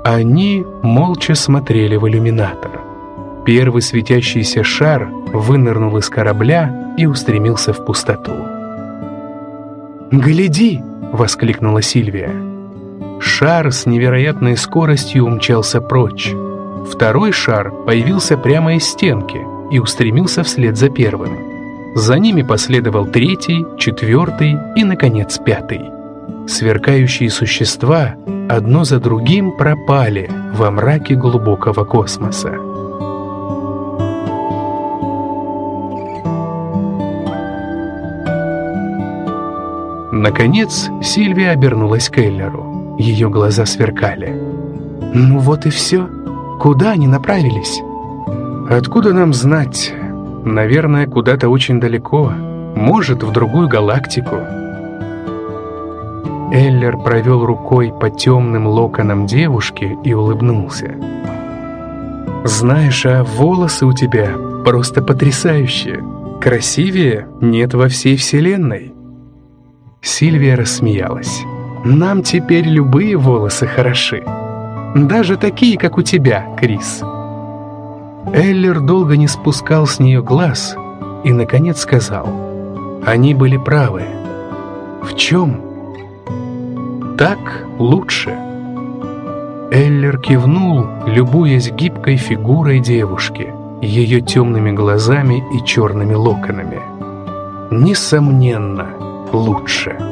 Они молча смотрели в иллюминатор. Первый светящийся шар вынырнул из корабля и устремился в пустоту. «Гляди!» — воскликнула Сильвия. Шар с невероятной скоростью умчался прочь. Второй шар появился прямо из стенки и устремился вслед за первым. За ними последовал третий, четвертый и, наконец, пятый. Сверкающие существа одно за другим пропали во мраке глубокого космоса. Наконец Сильвия обернулась к Эллеру. Ее глаза сверкали. «Ну вот и все. Куда они направились?» «Откуда нам знать? Наверное, куда-то очень далеко. Может, в другую галактику». Эллер провел рукой по темным локонам девушки и улыбнулся. «Знаешь, а волосы у тебя просто потрясающие. Красивее нет во всей вселенной». Сильвия рассмеялась. «Нам теперь любые волосы хороши. Даже такие, как у тебя, Крис». Эллер долго не спускал с нее глаз и, наконец, сказал: «Они были правы». «В чем?» «Так лучше». Эллер кивнул, любуясь гибкой фигурой девушки, ее темными глазами и черными локонами. «Несомненно, лучше».